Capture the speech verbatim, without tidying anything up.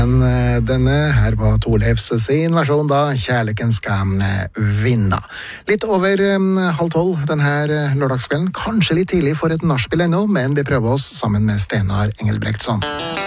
Denne her var Torleifs sin versjon da Kjærligheten skal vinne. Litt over halv tolv denne lørdagskvelden, kanskje litt tidlig for et nachspiel ennå, men vi prøver oss sammen med Steinar Engelbrektsson.